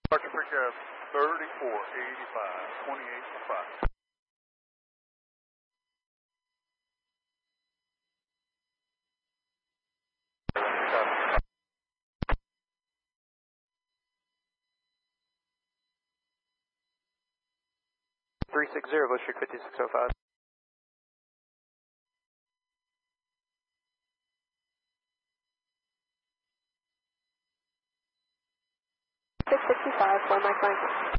Departure precab 3485, 28 to 5. Bush Creek 5605. 665 for Mike Franklin.